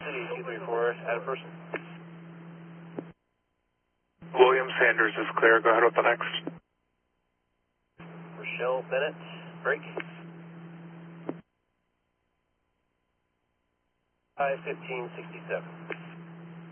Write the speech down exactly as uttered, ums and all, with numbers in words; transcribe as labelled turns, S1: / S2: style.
S1: City two three four, add a person.
S2: William Sanders is clear. Go ahead with the next.
S1: Rochelle Bennett, break. five fifteen sixty-seven.